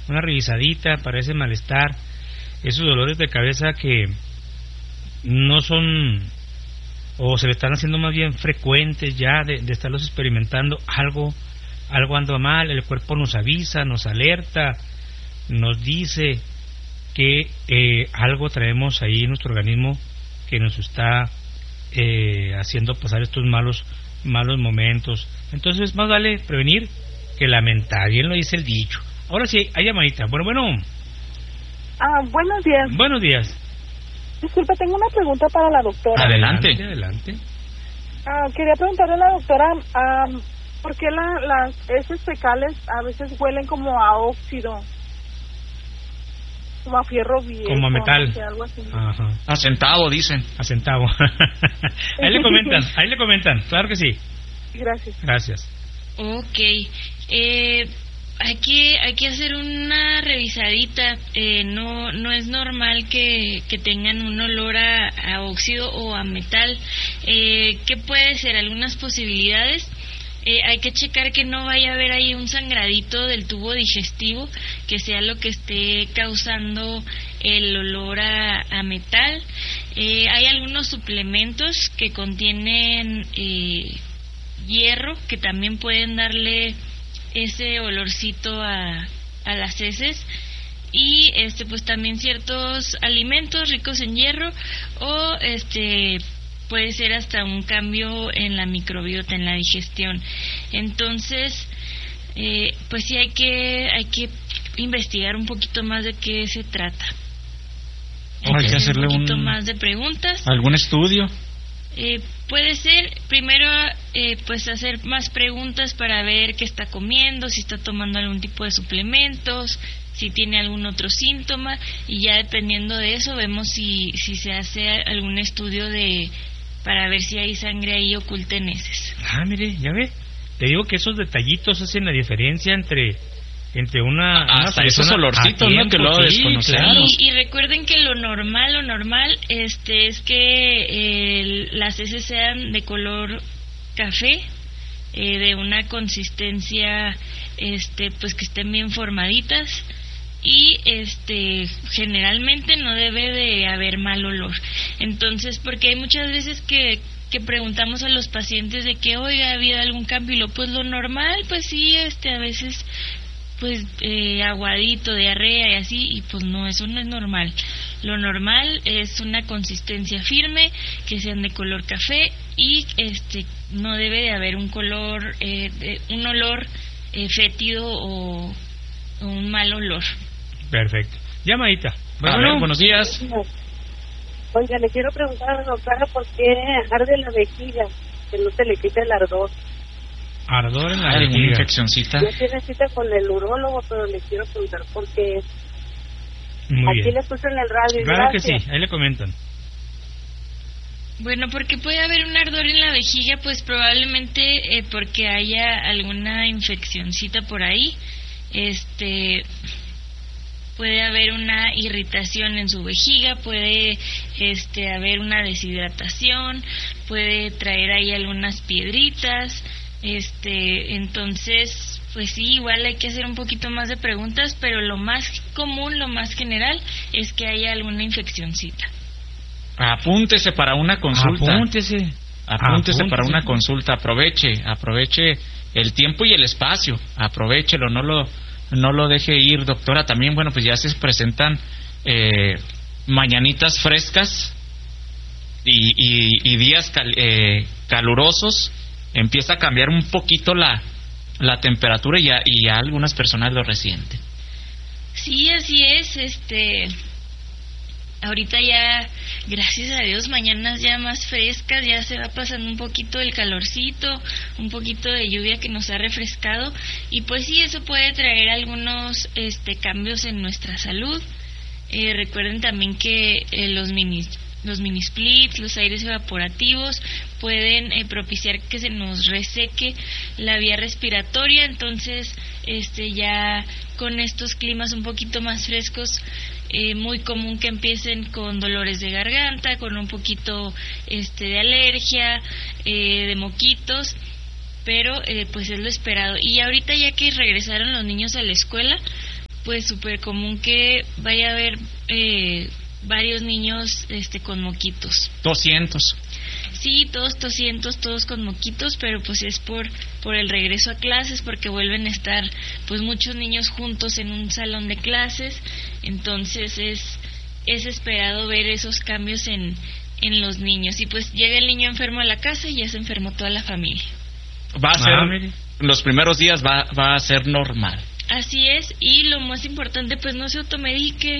una revisadita para ese malestar, esos dolores de cabeza que no son, o se le están haciendo más bien frecuentes ya de estarlos experimentando. Algo anda mal, el cuerpo nos avisa, nos alerta, nos dice que algo traemos ahí en nuestro organismo que nos está haciendo pasar estos malos momentos. Entonces más vale prevenir que lamentar, bien lo dice el dicho. Ahora sí, hay llamadita. Bueno. Buenos días. Buenos días. Disculpe, tengo una pregunta para la doctora. Adelante. Quería preguntarle a la doctora, ¿por qué las heces fecales a veces huelen como a óxido? Como a fierro viejo. Como a metal. No sé, algo así. Ajá. A centavo, dicen. A centavo. Ahí le comentan. Claro que sí. Gracias. Ok. Hay que hacer una revisadita. No es normal que tengan un olor a óxido o a metal. ¿Qué puede ser? Algunas posibilidades. Hay que checar que no vaya a haber ahí un sangradito del tubo digestivo, que sea lo que esté causando el olor a metal. Hay algunos suplementos que contienen hierro, que también pueden darle ese olorcito a las heces. Y pues también ciertos alimentos ricos en hierro, o puede ser hasta un cambio en la microbiota, en la digestión. Entonces, pues sí hay que investigar un poquito más de qué se trata. Hay que hacerle un poquito más de preguntas. ¿Algún estudio? Puede ser, primero, pues hacer más preguntas para ver qué está comiendo, si está tomando algún tipo de suplementos, si tiene algún otro síntoma, y ya dependiendo de eso vemos si se hace algún estudio para ver si hay sangre ahí oculta en heces. Mire, ya ve. Te digo que esos detallitos hacen la diferencia entre una hasta esos olorcitos, ¿no? Que luego desconocemos. Y recuerden que lo normal es que las heces sean de color café, de una consistencia pues que estén bien formaditas, y generalmente no debe de haber mal olor. Entonces, porque hay muchas veces que preguntamos a los pacientes de que, oiga, ¿ha habido algún cambio? Pues lo normal, pues sí, a veces pues aguadito, diarrea y así, y pues no, eso no es normal. Lo normal es una consistencia firme, que sean de color café, y no debe de haber un color, un olor fétido o un mal olor. Perfecto. Llamadita. Buenos días. Oiga, le quiero preguntar a la doctora por qué arde la vejiga, que no se le quita el ardor. Ardor en la vejiga. ¿Alguna infeccioncita? Yo tiene cita con el urólogo, pero le quiero preguntar por qué. Muy Aquí bien. le puse en el radio. Claro Gracias. que sí, ahí le comentan. Bueno, porque puede haber un ardor en la vejiga, pues probablemente porque haya alguna infeccioncita por ahí. Puede haber una irritación en su vejiga, puede haber una deshidratación, puede traer ahí algunas piedritas, entonces pues sí, igual hay que hacer un poquito más de preguntas, pero lo más común, lo más general es que haya alguna infeccioncita. Apúntese para una consulta. Apúntese para una consulta. Aproveche el tiempo y el espacio. Aprovechelo, no lo deje ir, doctora. También, bueno, pues ya se presentan mañanitas frescas y días calurosos. Empieza a cambiar un poquito la temperatura, y ya algunas personas lo resienten. Sí, así es. Ahorita ya, gracias a Dios, mañanas ya más frescas, ya se va pasando un poquito el calorcito, un poquito de lluvia que nos ha refrescado, y pues sí, eso puede traer algunos cambios en nuestra salud. Recuerden también que los mini splits, los aires evaporativos pueden propiciar que se nos reseque la vía respiratoria. Entonces ya con estos climas un poquito más frescos, muy común que empiecen con dolores de garganta, con un poquito de alergia, de moquitos, pero pues es lo esperado. Y ahorita, ya que regresaron los niños a la escuela, pues súper común que vaya a haber varios niños con moquitos. 200. Sí, todos tosientos, todos con moquitos, pero pues es por el regreso a clases, porque vuelven a estar pues muchos niños juntos en un salón de clases. Entonces es esperado ver esos cambios en los niños. Y pues llega el niño enfermo a la casa y ya se enfermó toda la familia. Va a ser, los primeros días va a ser normal. Así es, y lo más importante, pues no se automedique.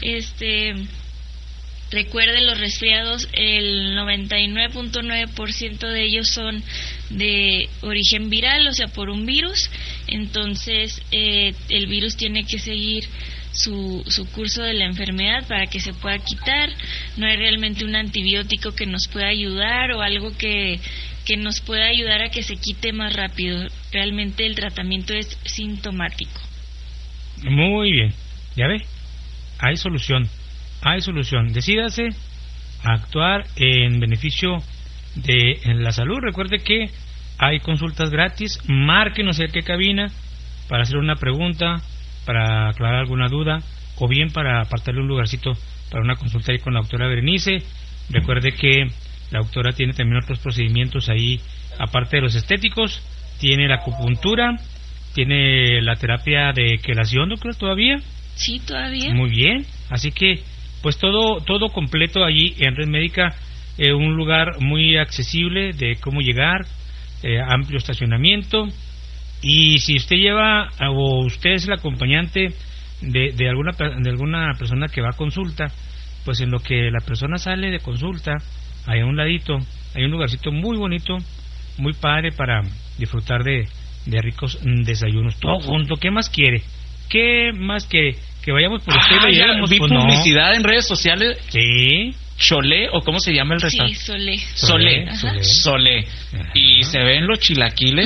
Recuerde, los resfriados, el 99.9% de ellos son de origen viral, o sea, por un virus. Entonces, el virus tiene que seguir su curso de la enfermedad para que se pueda quitar. No hay realmente un antibiótico que nos pueda ayudar o algo que nos pueda ayudar a que se quite más rápido. Realmente el tratamiento es sintomático. Muy bien, ya ve, hay solución. Decídase a actuar en beneficio de la salud. Recuerde que hay consultas gratis. Márquenos a qué cabina para hacer una pregunta, para aclarar alguna duda, o bien para apartarle un lugarcito para una consulta ahí con la doctora Berenice. Recuerde que la doctora tiene también otros procedimientos ahí, aparte de los estéticos. Tiene la acupuntura, tiene la terapia de quelación, doctora, ¿todavía? Sí, todavía. Muy bien, así que pues todo completo allí en Red Médica, un lugar muy accesible de cómo llegar, amplio estacionamiento, y si usted lleva o usted es el acompañante de alguna persona que va a consulta, pues en lo que la persona sale de consulta, ahí a un ladito hay un lugarcito muy bonito, muy padre para disfrutar de ricos desayunos, todo junto. ¿Qué más quiere? Que vayamos por usted y ya vi publicidad en redes sociales. Sí. Cholé, o ¿cómo se llama el restaurante? Sí, Solé. Y se ven los chilaquiles.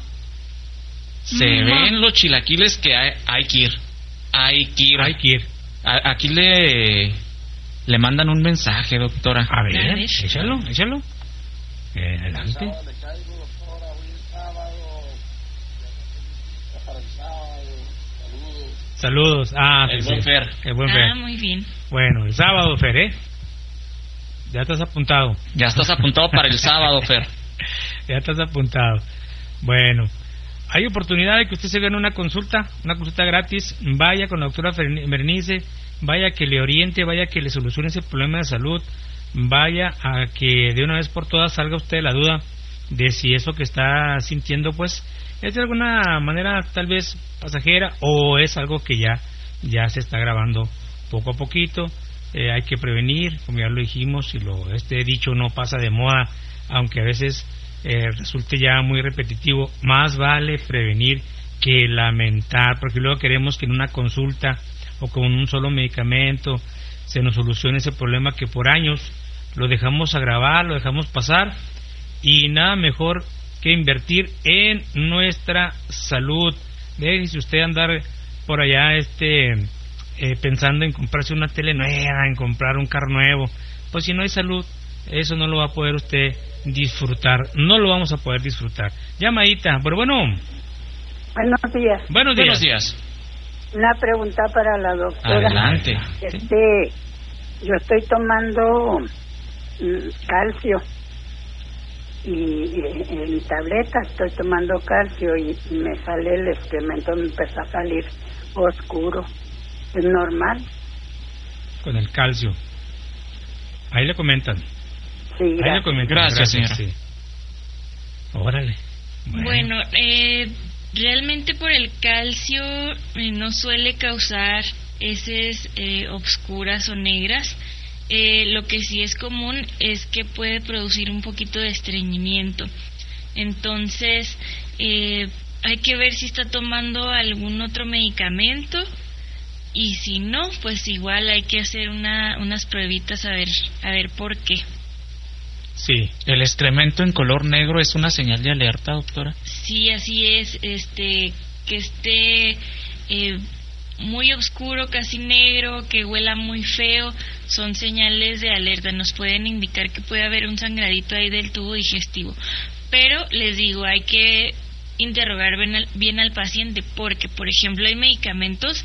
Ven los chilaquiles que hay que ir. Hay que ir. Aquí le mandan un mensaje, doctora. A ver, échalo. Adelante. Saludos. El buen Fer. Muy bien. Bueno, el sábado, Fer, Ya estás apuntado. Ya estás apuntado para el sábado, Fer. Ya estás apuntado. Bueno, hay oportunidad de que usted se gane una consulta gratis. Vaya con la doctora Berenice, vaya que le oriente, vaya que le solucione ese problema de salud, vaya a que de una vez por todas salga usted de la duda de si eso que está sintiendo pues es de alguna manera tal vez pasajera o es algo que ya se está agravando poco a poquito. Hay que prevenir, como ya lo dijimos, y este dicho no pasa de moda, aunque a veces resulte ya muy repetitivo. Más vale prevenir que lamentar, porque luego queremos que en una consulta o con un solo medicamento se nos solucione ese problema que por años lo dejamos agravar, lo dejamos pasar, y nada mejor que invertir en nuestra salud. Déjese usted andar por allá pensando en comprarse una tele nueva, en comprar un carro nuevo. Pues si no hay salud, eso no lo va a poder usted disfrutar, no lo vamos a poder disfrutar. Llamadita, pero bueno. Buenos días. Buenos días. Una pregunta para la doctora. Adelante. Yo estoy tomando calcio y en tableta estoy tomando calcio y me sale el excremento, me empezó a salir oscuro. ¿Es normal? Con el calcio. Ahí le comentan. Sí, ahí le comentan. Gracias, señora. Sí. Órale. Bueno, realmente por el calcio no suele causar heces obscuras o negras. Lo que sí es común es que puede producir un poquito de estreñimiento. Entonces, hay que ver si está tomando algún otro medicamento, y si no, pues igual hay que hacer unas pruebitas a ver por qué. Sí, el excremento en color negro es una señal de alerta, doctora. Sí, así es, que esté muy oscuro, casi negro, que huela muy feo, son señales de alerta, nos pueden indicar que puede haber un sangradito ahí del tubo digestivo. Pero les digo, hay que interrogar bien al paciente, porque por ejemplo hay medicamentos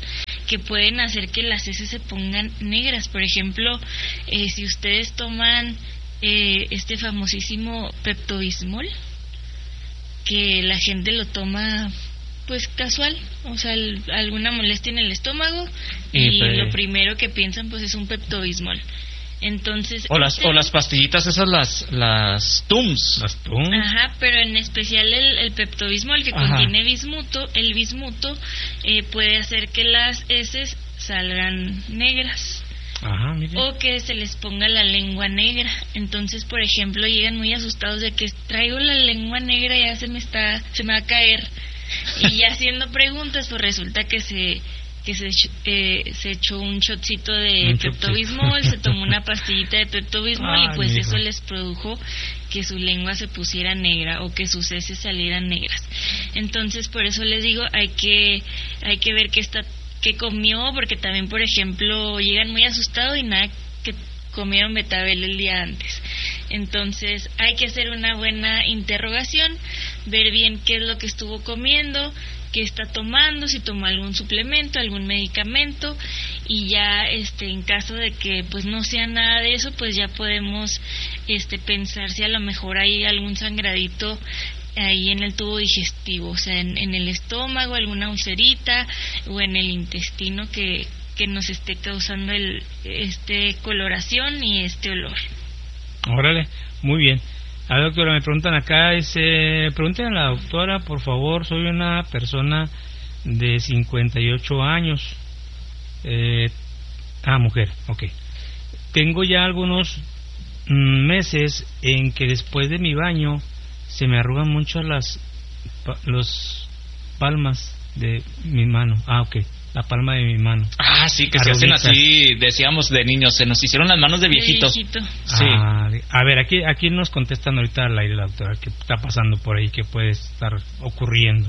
que pueden hacer que las heces se pongan negras. Por ejemplo, si ustedes toman este famosísimo Pepto-Bismol, que la gente lo toma pues casual, o sea, alguna molestia en el estómago y lo primero que piensan pues es un Pepto-Bismol. Entonces, o las pastillitas esas, las Tums. Las Tums. Ajá, pero en especial el Pepto-Bismol, que contiene bismuto. El bismuto puede hacer que las heces salgan negras. Ajá, mire. O que se les ponga la lengua negra. Entonces, por ejemplo, llegan muy asustados de que traigo la lengua negra, ya se me va a caer. Y ya haciendo preguntas, pues resulta que se echó un shotcito de Pepto-Bismol, se tomó una pastillita de Pepto-Bismol y pues eso les produjo que su lengua se pusiera negra o que sus heces salieran negras. Entonces, por eso les digo, hay que ver qué comió, porque también, por ejemplo, llegan muy asustados y nada que comieron betabel el día antes. Entonces hay que hacer una buena interrogación, ver bien qué es lo que estuvo comiendo, qué está tomando, si tomó algún suplemento, algún medicamento, y ya en caso de que pues no sea nada de eso, pues ya podemos pensar si a lo mejor hay algún sangradito ahí en el tubo digestivo, o sea, en el estómago, alguna ulcerita o en el intestino que nos esté causando coloración y olor. Órale, muy bien. A la doctora, me preguntan acá, pregunten a la doctora, por favor, soy una persona de 58 años, mujer, ok. Tengo ya algunos meses en que después de mi baño se me arrugan mucho las palmas de mi mano. Ok, la palma de mi mano. Sí, que se hacen así, decíamos de niños, se nos hicieron las manos de viejito. Sí. A ver, aquí nos contestan ahorita al aire, la doctora, qué está pasando por ahí, qué puede estar ocurriendo.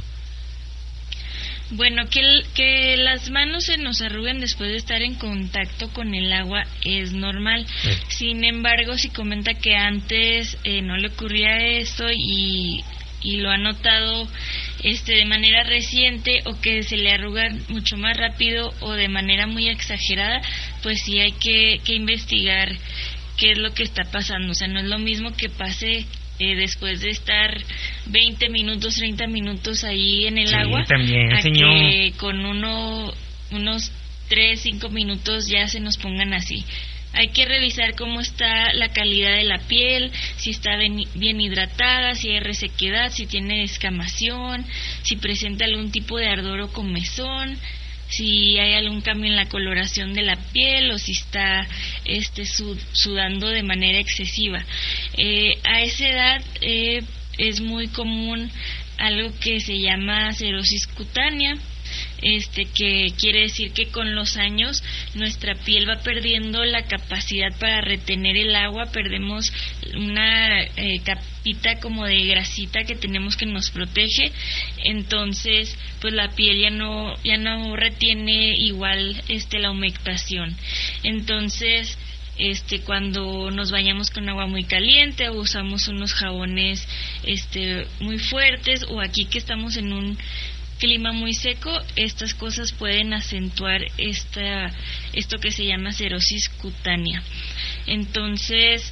Bueno, que las manos se nos arruguen después de estar en contacto con el agua es normal. Sin embargo, si comenta que antes no le ocurría eso y lo ha notado de manera reciente, o que se le arrugan mucho más rápido o de manera muy exagerada, pues sí hay que investigar qué es lo que está pasando. O sea, no es lo mismo que pase después de estar 20 minutos, 30 minutos ahí en el agua, también, a señor, que con unos 3, 5 minutos ya se nos pongan así. Hay que revisar cómo está la calidad de la piel, si está bien hidratada, si hay resequedad, si tiene descamación, si presenta algún tipo de ardor o comezón, si hay algún cambio en la coloración de la piel o si está sudando de manera excesiva. A esa edad es muy común algo que se llama cerosis cutánea, que quiere decir que con los años nuestra piel va perdiendo la capacidad para retener el agua, perdemos una capita como de grasita que tenemos que nos protege, entonces pues la piel ya no retiene igual la humectación. Entonces cuando nos bañamos con agua muy caliente o usamos unos jabones muy fuertes, o aquí que estamos en un clima muy seco, estas cosas pueden acentuar esto que se llama cerosis cutánea. Entonces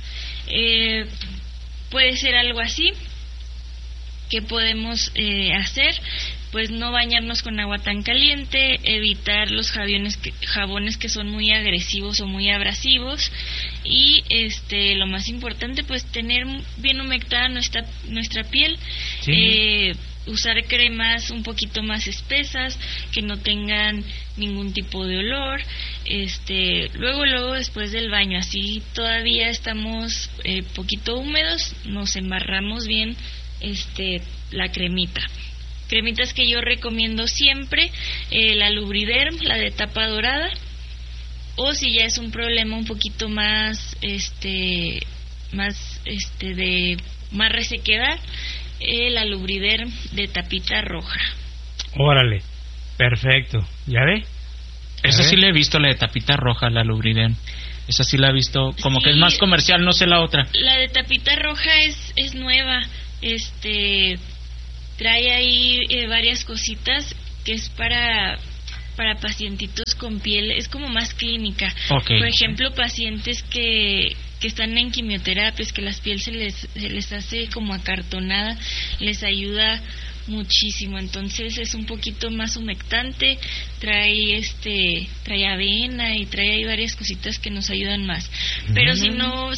puede ser algo así. ¿Qué podemos hacer? Pues no bañarnos con agua tan caliente, evitar los jabones que son muy agresivos o muy abrasivos, y lo más importante, pues tener bien humectada nuestra piel. Sí. Usar cremas un poquito más espesas, que no tengan ningún tipo de olor. Luego después del baño, así todavía estamos poquito húmedos, nos embarramos bien la cremitas que yo recomiendo siempre, la Lubriderm, la de tapa dorada, o si ya es un problema un poquito más de más resequedad, la Lubriderm de tapita roja. Órale, perfecto, ¿ya ve? Esa sí la he visto, la de tapita roja, la Lubriderm. Esa sí la he visto, como sí, que es más comercial, no sé la otra. La de tapita roja es nueva, trae ahí varias cositas que es para pacientitos con piel es como más clínica. Okay. Por ejemplo, pacientes que están en quimioterapias, que la piel se les hace como acartonada, les ayuda muchísimo. Entonces es un poquito más humectante, trae avena y trae ahí varias cositas que nos ayudan más. Pero si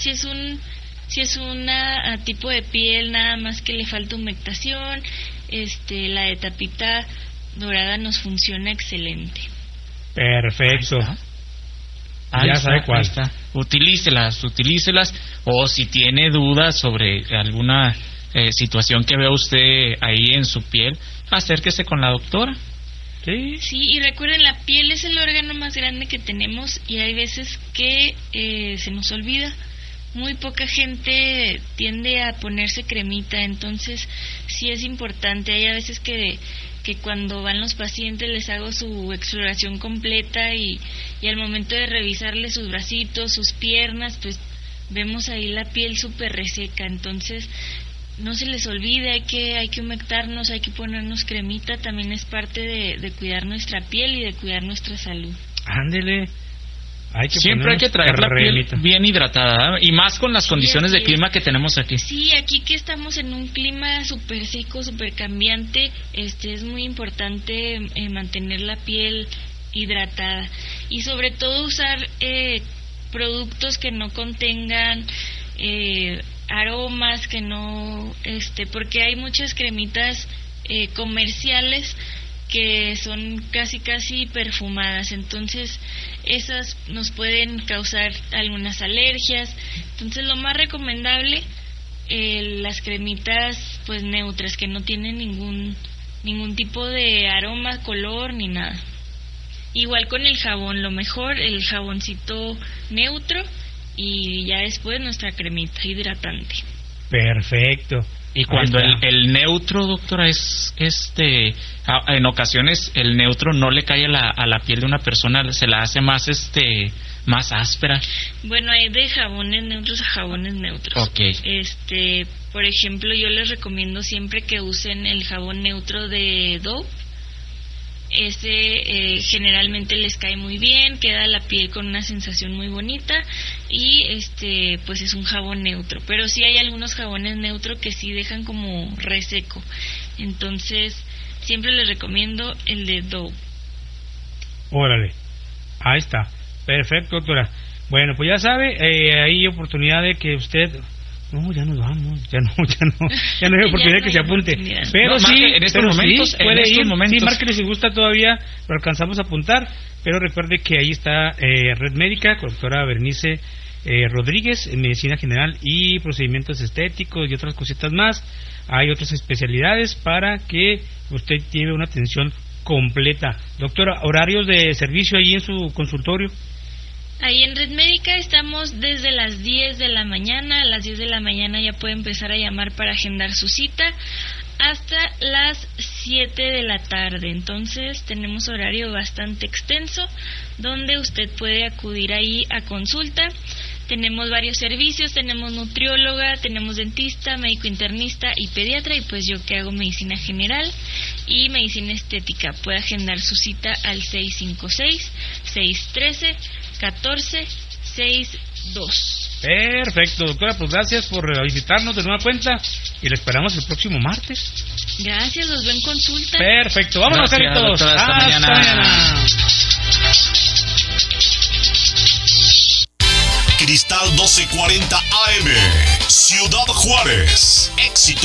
es una tipo de piel nada más que le falta humectación, la de tapita dorada nos funciona excelente. Perfecto. Ya sabe cuál está. Utilícelas, o si tiene dudas sobre alguna situación que vea usted ahí en su piel, acérquese con la doctora. Sí, y recuerden, la piel es el órgano más grande que tenemos y hay veces que se nos olvida. Muy poca gente tiende a ponerse cremita, entonces sí es importante. Hay a veces que cuando van los pacientes les hago su exploración completa y al momento de revisarles sus bracitos, sus piernas, pues vemos ahí la piel súper reseca. Entonces no se les olvide, hay que humectarnos, hay que ponernos cremita. También es parte de cuidar nuestra piel y de cuidar nuestra salud. Ándele. Siempre hay que traer la piel bien hidratada, y más con las condiciones de clima que tenemos aquí. Sí, aquí que estamos en un clima súper seco, súper cambiante, es muy importante mantener la piel hidratada y sobre todo usar productos que no contengan aromas, que no porque hay muchas cremitas comerciales que son casi perfumadas, entonces esas nos pueden causar algunas alergias. Entonces lo más recomendable, las cremitas pues neutras, que no tienen ningún tipo de aroma, color ni nada. Igual con el jabón, lo mejor el jaboncito neutro y ya después nuestra cremita hidratante. Perfecto. Y cuando el neutro, doctora, en ocasiones el neutro no le cae a la piel de una persona, se la hace más áspera. Bueno, hay de jabones neutros a jabones neutros. Okay. Por ejemplo, yo les recomiendo siempre que usen el jabón neutro de Dove. Generalmente les cae muy bien, queda la piel con una sensación muy bonita y pues es un jabón neutro, pero sí hay algunos jabones neutros que sí dejan como reseco, entonces siempre les recomiendo el de Dove. Órale, ahí está, perfecto, doctora. Bueno, pues ya sabe, hay oportunidad de que usted... No, ya nos vamos, ya no hay oportunidad que se apunte. Pero no, sí, en estos momentos, puede ir. Sí, márquele si gusta, todavía lo alcanzamos a apuntar. Pero recuerde que ahí está Red Médica, con la doctora Bernice Rodríguez, en Medicina General y Procedimientos Estéticos y otras cositas más. Hay otras especialidades para que usted lleve una atención completa. Doctora, horarios de servicio ahí en su consultorio. Ahí en Red Médica estamos desde las 10 de la mañana, a las 10 de la mañana ya puede empezar a llamar para agendar su cita, hasta las 7 de la tarde. Entonces tenemos horario bastante extenso, donde usted puede acudir ahí a consulta. Tenemos varios servicios, tenemos nutrióloga, tenemos dentista, médico internista y pediatra, y pues yo que hago medicina general y medicina estética. Puede agendar su cita al 656-613-1462. Perfecto, doctora, pues gracias por visitarnos de nueva cuenta y le esperamos el próximo martes. Gracias, los veo en consulta. Perfecto, vámonos, Carlitos. Hasta mañana. Cristal 1240 AM, Ciudad Juárez.